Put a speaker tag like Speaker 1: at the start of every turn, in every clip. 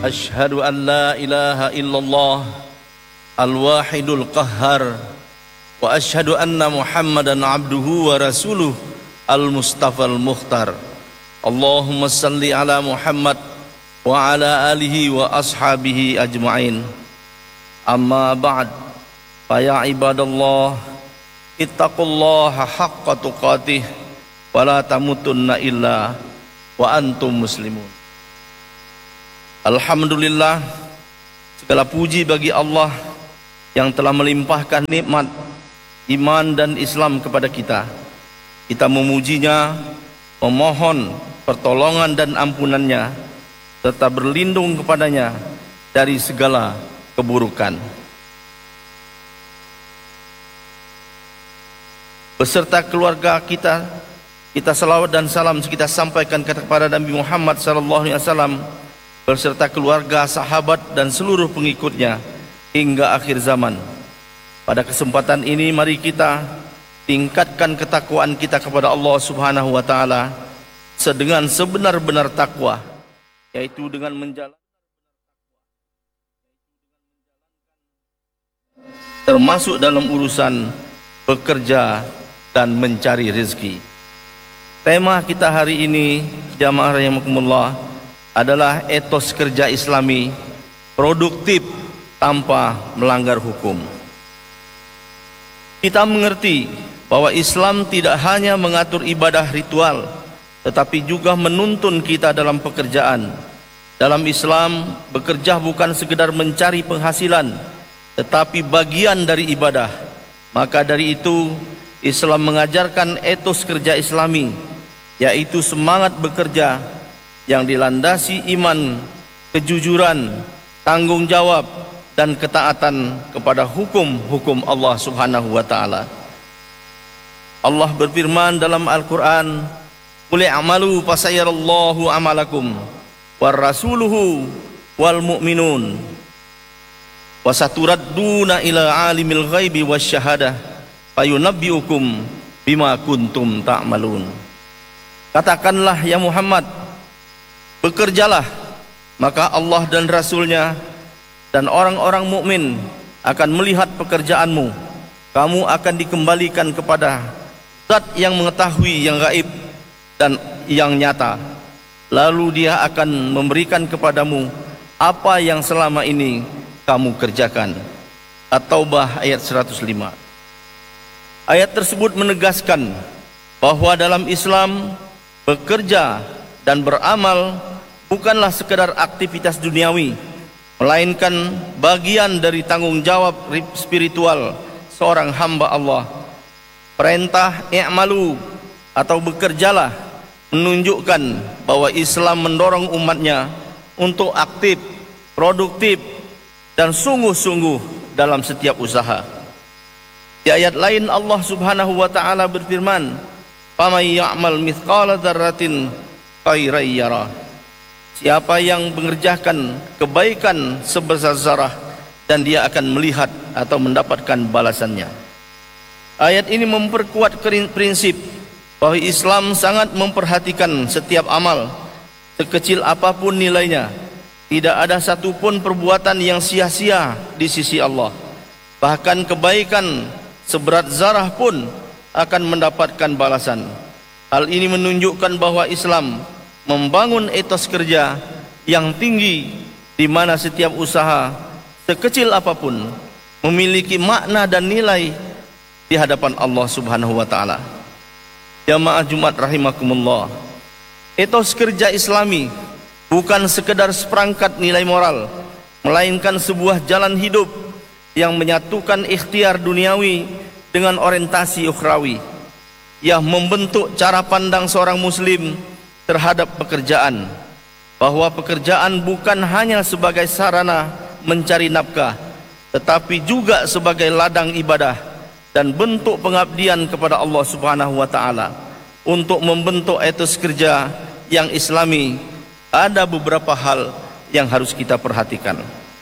Speaker 1: Asyhadu an la ilaha illallah al-wahidul qahhar wa asyhadu anna Muhammadan abduhu wa rasuluh al-mustafal mukhtar. Allahumma salli ala Muhammad wa ala alihi wa ashabihi ajma'in. Amma ba'd, fa ya ibadallah ittaqullaha haqqa tuqatih wa la tamutunna illa wa antum muslimun. Alhamdulillah, segala puji bagi Allah yang telah melimpahkan nikmat iman dan Islam kepada kita. Kita memujinya, memohon pertolongan dan ampunannya, serta berlindung kepadanya dari segala keburukan. Beserta keluarga kita salawat dan salam kita sampaikan kepada Nabi Muhammad SAW beserta keluarga, sahabat dan seluruh pengikutnya hingga akhir zaman. Pada kesempatan ini mari kita tingkatkan ketakwaan kita kepada Allah Subhanahu wa taala dengan sebenar-benar takwa, yaitu dengan menjalankan termasuk dalam urusan bekerja dan mencari rezeki. Tema kita hari ini, jamaah rahimakumullah, adalah etos kerja Islami produktif tanpa melanggar hukum. Kita mengerti bahwa Islam tidak hanya mengatur ibadah ritual, tetapi juga menuntun kita dalam pekerjaan. Dalam Islam, bekerja bukan sekedar mencari penghasilan, tetapi bagian dari ibadah. Maka dari itu, Islam mengajarkan etos kerja Islami, yaitu semangat bekerja yang dilandasi iman, kejujuran, tanggung jawab, dan ketaatan kepada hukum-hukum Allah Subhanahu wa taala. Allah berfirman dalam Al-Qur'an, "Qul i'malu fasayarallahu amalakum war rasuluhu wal mu'minun wa saturadduna ila alimil ghaibi wasyahadah fayunabbiukum bima kuntum ta'malun." Katakanlah ya Muhammad, bekerjalah, maka Allah dan Rasulnya dan orang-orang mukmin akan melihat pekerjaanmu. Kamu akan dikembalikan kepada Zat yang mengetahui yang gaib dan yang nyata. Lalu Dia akan memberikan kepadamu apa yang selama ini kamu kerjakan. At-Taubah ayat 105. Ayat tersebut menegaskan bahwa dalam Islam, bekerja dan beramal bukanlah sekedar aktivitas duniawi, melainkan bagian dari tanggung jawab spiritual seorang hamba Allah. Perintah i'malu atau bekerjalah menunjukkan bahwa Islam mendorong umatnya untuk aktif, produktif, dan sungguh-sungguh dalam setiap usaha. Di ayat lain Allah Subhanahu wa taala berfirman, "Faman ya'mal mithqala dzarratin khairan yarah." Siapa yang mengerjakan kebaikan sebesar zarah, dan dia akan melihat atau mendapatkan balasannya. Ayat ini memperkuat prinsip bahwa Islam sangat memperhatikan setiap amal, sekecil apapun nilainya. Tidak ada satupun perbuatan yang sia-sia di sisi Allah. Bahkan kebaikan seberat zarah pun akan mendapatkan balasan. Hal ini menunjukkan bahwa Islam membangun etos kerja yang tinggi, di mana setiap usaha, sekecil apapun, memiliki makna dan nilai di hadapan Allah Subhanahu wa taala. Jamaah Jumat rahimakumullah, etos kerja Islami bukan sekedar seperangkat nilai moral, melainkan sebuah jalan hidup yang menyatukan ikhtiar duniawi dengan orientasi ukhrawi, yang membentuk cara pandang seorang muslim terhadap pekerjaan, bahwa pekerjaan bukan hanya sebagai sarana mencari nafkah, tetapi juga sebagai ladang ibadah dan bentuk pengabdian kepada Allah Subhanahu wa taala. Untuk membentuk etos kerja yang Islami, ada beberapa hal yang harus kita perhatikan.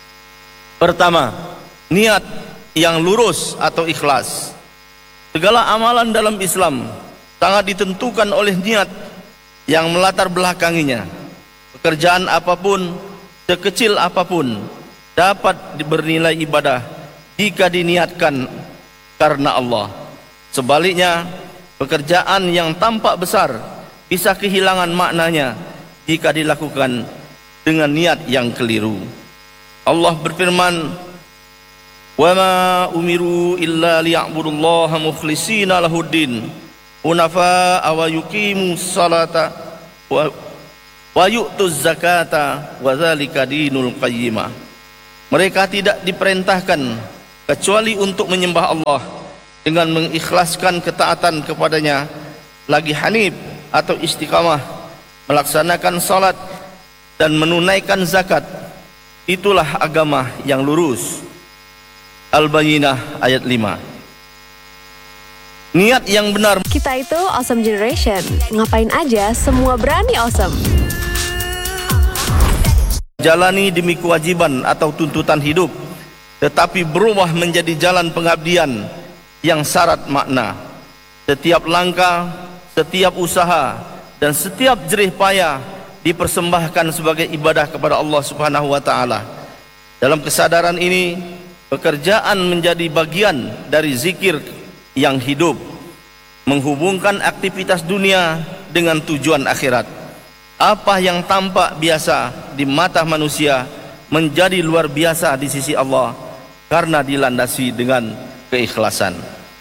Speaker 1: Pertama, niat yang lurus atau ikhlas. Segala amalan dalam Islam sangat ditentukan oleh niat yang melatar belakanginya. Pekerjaan apapun sekecil apapun dapat bernilai ibadah jika diniatkan karena Allah. Sebaliknya, pekerjaan yang tampak besar bisa kehilangan maknanya jika dilakukan dengan niat yang keliru. Allah berfirman, "Wa ma umiru illa liya'budullaha mukhlishina lahuddin, hunafa'a wa yuqimus salata wa yu'tuz zakata wa dzalika dinul qayyimah." Mereka tidak diperintahkan kecuali untuk menyembah Allah dengan mengikhlaskan ketaatan kepadanya, lagi hanif atau istiqamah, melaksanakan salat dan menunaikan zakat. Itulah agama yang lurus. Al-Bayyinah ayat 5. Niat yang benar.
Speaker 2: Kita itu Awesome Generation. Ngapain aja semua berani awesome.
Speaker 1: Jalani demi kewajiban atau tuntutan hidup, tetapi berubah menjadi jalan pengabdian yang syarat makna. Setiap langkah, setiap usaha, dan setiap jerih payah dipersembahkan sebagai ibadah kepada Allah Subhanahu wa taala. Dalam kesadaran ini, pekerjaan menjadi bagian dari zikir yang hidup, menghubungkan aktivitas dunia dengan tujuan akhirat. Apa yang tampak biasa di mata manusia menjadi luar biasa di sisi Allah karena dilandasi dengan keikhlasan.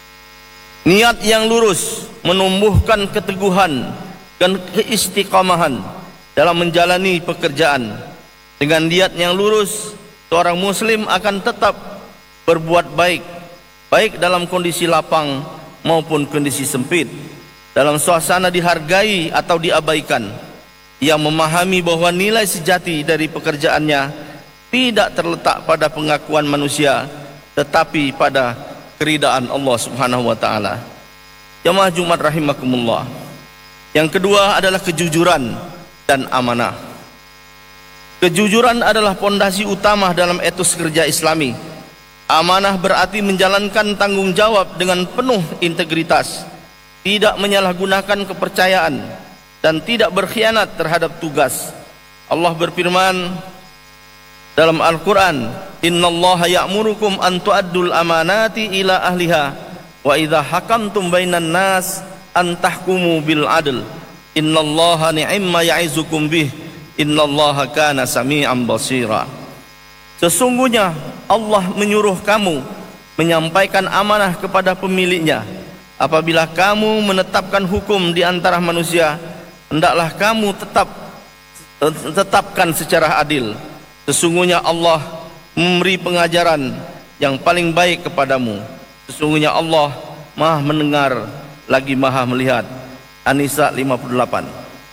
Speaker 1: Niat yang lurus menumbuhkan keteguhan dan keistiqamahan dalam menjalani pekerjaan. Dengan niat yang lurus, seorang muslim akan tetap berbuat baik, baik dalam kondisi lapang maupun kondisi sempit, dalam suasana dihargai atau diabaikan. Ia memahami bahwa nilai sejati dari pekerjaannya tidak terletak pada pengakuan manusia, tetapi pada keridaan Allah Subhanahu wa taala. Jamaah Jumat rahimakumullah. Yang kedua adalah kejujuran dan amanah. Kejujuran adalah pondasi utama dalam etos kerja Islami. Amanah berarti menjalankan tanggung jawab dengan penuh integritas, tidak menyalahgunakan kepercayaan, dan tidak berkhianat terhadap tugas. Allah berfirman dalam Al-Quran, "Innallaha ya'murukum an tu'addul amanati ila ahliha wa idza hakamtum bainan nas an tahkumu bil adl. Innallaha ni'ma ya'izukum bih. Innallaha kana sami'an basira." Sesungguhnya Allah menyuruh kamu menyampaikan amanah kepada pemiliknya. Apabila kamu menetapkan hukum di antara manusia, hendaklah kamu tetapkan secara adil. Sesungguhnya Allah memberi pengajaran yang paling baik kepadamu. Sesungguhnya Allah Maha mendengar lagi Maha melihat. An-Nisa 58.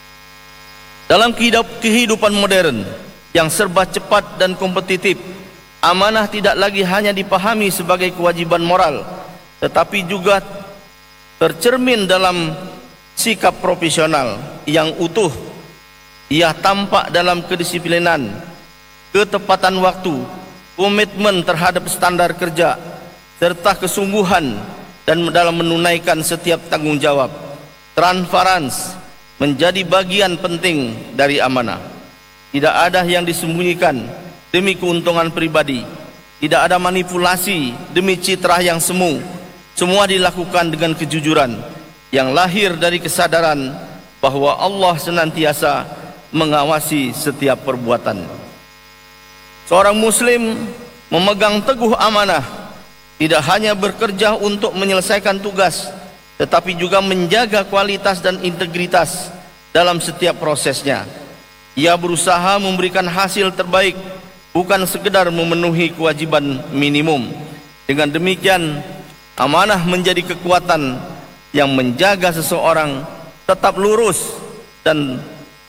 Speaker 1: Dalam kehidupan modern yang serba cepat dan kompetitif, amanah tidak lagi hanya dipahami sebagai kewajiban moral, tetapi juga tercermin dalam sikap profesional yang utuh. Ia tampak dalam kedisiplinan, ketepatan waktu, komitmen terhadap standar kerja, serta kesungguhan dan dalam menunaikan setiap tanggung jawab. Transparansi menjadi bagian penting dari amanah. Tidak ada yang disembunyikan demi keuntungan pribadi. Tidak ada manipulasi demi citra yang semu. Semua dilakukan dengan kejujuran yang lahir dari kesadaran bahwa Allah senantiasa mengawasi setiap perbuatan. Seorang muslim memegang teguh amanah, tidak hanya bekerja untuk menyelesaikan tugas, tetapi juga menjaga kualitas dan integritas dalam setiap prosesnya. Ia berusaha memberikan hasil terbaik, bukan sekedar memenuhi kewajiban minimum. Dengan demikian, amanah menjadi kekuatan yang menjaga seseorang tetap lurus dan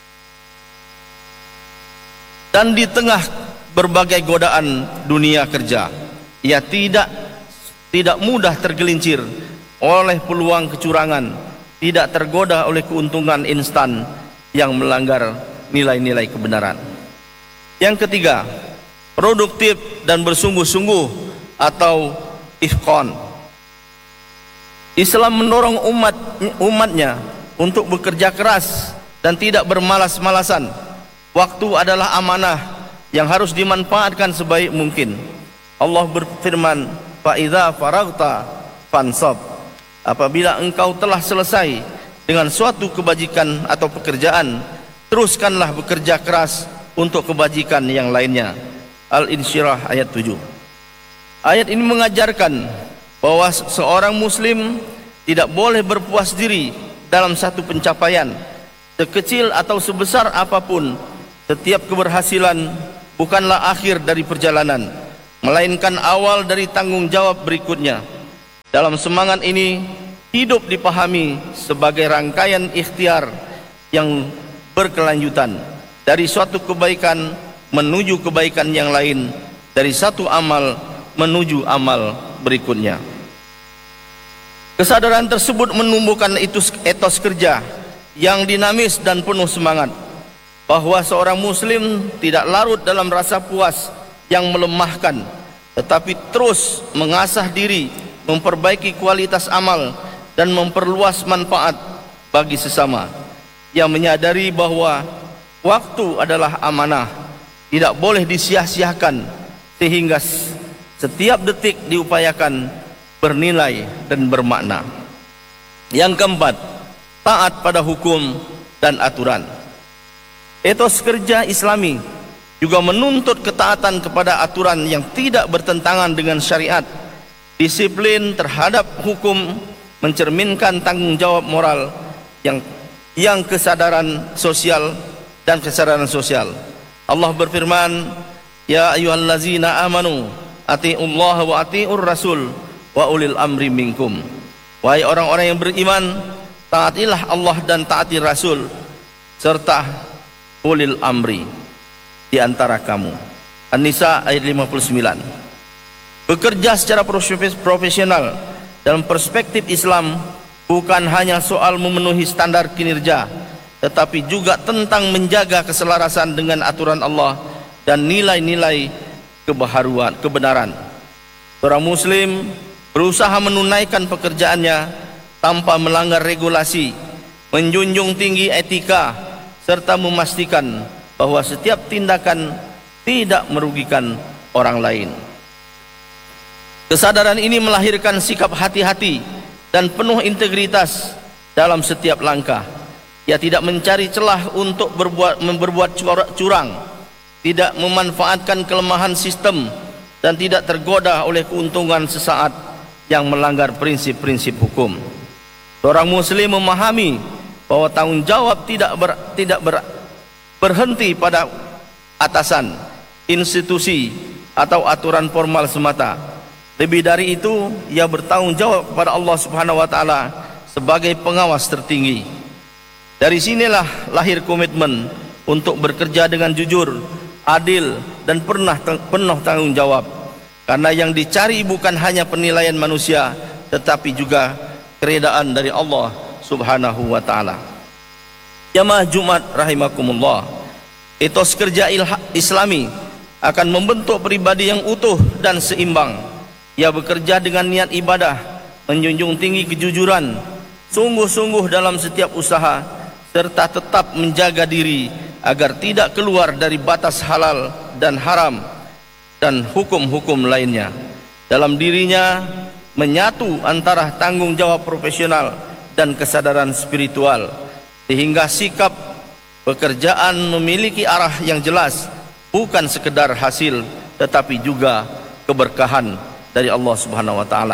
Speaker 1: di tengah berbagai godaan dunia kerja. Ia tidak mudah tergelincir oleh peluang kecurangan, tidak tergoda oleh keuntungan instan yang melanggar nilai-nilai kebenaran. Yang ketiga, produktif dan bersungguh-sungguh atau ihqan. Islam mendorong umatnya untuk bekerja keras dan tidak bermalas-malasan. Waktu adalah amanah yang harus dimanfaatkan sebaik mungkin. Allah berfirman, fa idza faragta fansab. Apabila engkau telah selesai dengan suatu kebajikan atau pekerjaan, teruskanlah bekerja keras untuk kebajikan yang lainnya. Al-Insyirah ayat 7. Ayat ini mengajarkan bahwa seorang muslim tidak boleh berpuas diri dalam satu pencapaian, sekecil atau sebesar apapun. Setiap keberhasilan bukanlah akhir dari perjalanan, melainkan awal dari tanggung jawab berikutnya. Dalam semangat ini, hidup dipahami sebagai rangkaian ikhtiar yang berkelanjutan, dari suatu kebaikan menuju kebaikan yang lain, dari satu amal menuju amal berikutnya. Kesadaran tersebut menumbuhkan etos kerja yang dinamis dan penuh semangat, bahwa seorang muslim tidak larut dalam rasa puas yang melemahkan, tetapi terus mengasah diri, memperbaiki kualitas amal, dan memperluas manfaat bagi sesama. Yang menyadari bahwa waktu adalah amanah, tidak boleh disia-siakan, sehingga setiap detik diupayakan bernilai dan bermakna. Yang keempat, taat pada hukum dan aturan. Etos kerja Islami juga menuntut ketaatan kepada aturan yang tidak bertentangan dengan syariat. Disiplin terhadap hukum mencerminkan tanggung jawab moral yang kesadaran sosial dan kesadaran sosial. Allah berfirman, ya ayyuhallazina amanu atiullaha wa atiur rasul wa ulil amri minkum. Wahai orang-orang yang beriman, taatilah Allah dan taati Rasul serta ulil amri di antara kamu. An-Nisa ayat 59. Bekerja secara profesional dalam perspektif Islam bukan hanya soal memenuhi standar kinerja, tetapi juga tentang menjaga keselarasan dengan aturan Allah dan nilai-nilai kebenaran. Seorang muslim berusaha menunaikan pekerjaannya tanpa melanggar regulasi, menjunjung tinggi etika, serta memastikan bahwa setiap tindakan tidak merugikan orang lain. Kesadaran ini melahirkan sikap hati-hati dan penuh integritas dalam setiap langkah. Ia tidak mencari celah untuk berbuat curang, tidak memanfaatkan kelemahan sistem, dan tidak tergoda oleh keuntungan sesaat yang melanggar prinsip-prinsip hukum. Seorang muslim memahami bahwa tanggung jawab tidak berhenti pada atasan, institusi, atau aturan formal semata. Lebih dari itu, ia bertanggung jawab kepada Allah Subhanahu wa taala sebagai pengawas tertinggi. Dari sinilah lahir komitmen untuk bekerja dengan jujur, adil, dan penuh tanggung jawab. Karena yang dicari bukan hanya penilaian manusia, tetapi juga keredaan dari Allah Subhanahu wa taala. Jamaah Jumat rahimakumullah, etos kerja Islami akan membentuk pribadi yang utuh dan seimbang. Ia bekerja dengan niat ibadah, menjunjung tinggi kejujuran, sungguh-sungguh dalam setiap usaha, serta tetap menjaga diri agar tidak keluar dari batas halal dan haram dan hukum-hukum lainnya. Dalam dirinya menyatu antara tanggung jawab profesional dan kesadaran spiritual, sehingga sikap pekerjaan memiliki arah yang jelas, bukan sekedar hasil tetapi juga keberkahan dari Allah Subhanahu wa taala.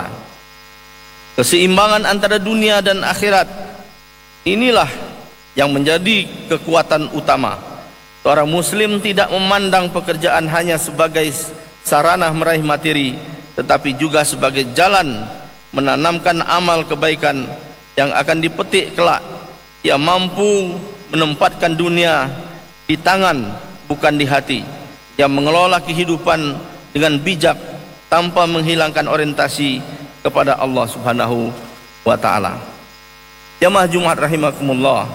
Speaker 1: Keseimbangan antara dunia dan akhirat inilah yang menjadi kekuatan utama. Seorang muslim tidak memandang pekerjaan hanya sebagai sarana meraih materi, tetapi juga sebagai jalan menanamkan amal kebaikan yang akan dipetik kelak. Ia mampu menempatkan dunia di tangan, bukan di hati. Ia mengelola kehidupan dengan bijak tanpa menghilangkan orientasi kepada Allah Subhanahu wa taala. Jamaah Jumat rahimakumullah,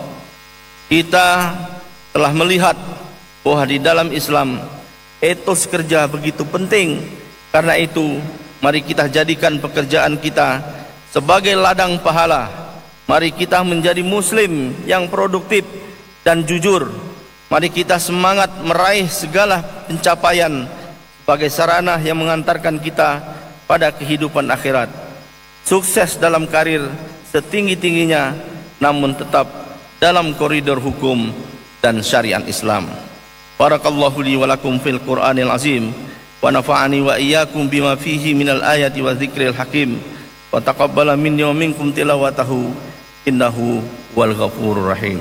Speaker 1: kita telah melihat bahwa di dalam Islam etos kerja begitu penting. Karena itu, mari kita jadikan pekerjaan kita sebagai ladang pahala. Mari kita menjadi muslim yang produktif dan jujur, Mari kita semangat meraih segala pencapaian sebagai sarana yang mengantarkan kita pada kehidupan akhirat. Sukses dalam karir setinggi-tingginya, namun tetap dalam koridor hukum dan syariat Islam. Barakallahu li wa lakum fil Qur'anil azim, wa nafa'ani wa iyyakum bima fihi minal ayati wa dzikril hakim, wa taqabbala minni wa minkum tilawatahu, innahu wal ghafurur rahim.